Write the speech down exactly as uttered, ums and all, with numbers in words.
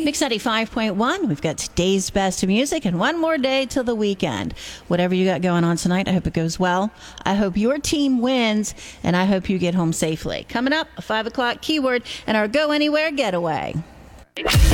Mix ninety-five point one. We've got today's best music and one more day till the weekend. Whatever you got going on tonight, I hope it goes well. I hope your team wins, and I hope you get home safely. Coming up, a five o'clock keyword and our Go Anywhere getaway.